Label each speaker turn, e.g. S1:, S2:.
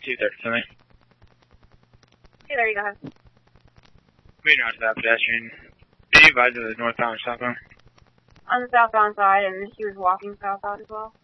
S1: 230 something.
S2: Hey, there you go.
S1: Moving on to that pedestrian. Did you advise it was northbound or southbound?
S2: On the southbound side, and he was walking southbound as well.